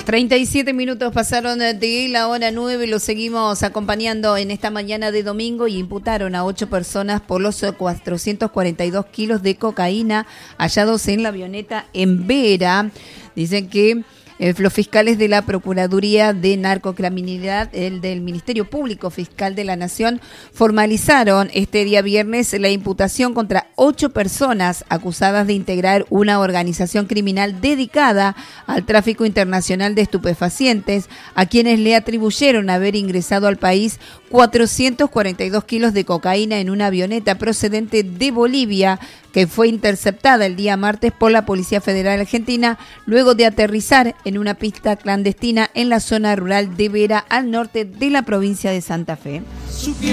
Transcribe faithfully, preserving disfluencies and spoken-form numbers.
treinta y siete minutos pasaron de la hora nueve, lo seguimos acompañando en esta mañana de domingo y imputaron a ocho personas por los cuatrocientos cuarenta y dos kilos de cocaína hallados en la avioneta en Vera. Dicen que Eh, los fiscales de la Procuraduría de Narcocriminalidad, el del Ministerio Público Fiscal de la Nación, formalizaron este día viernes la imputación contra ocho personas acusadas de integrar una organización criminal dedicada al tráfico internacional de estupefacientes, a quienes le atribuyeron haber ingresado al país cuatrocientos cuarenta y dos kilos de cocaína en una avioneta procedente de Bolivia, que fue interceptada el día martes por la Policía Federal Argentina luego de aterrizar en una pista clandestina en la zona rural de Vera, al norte de la provincia de Santa Fe.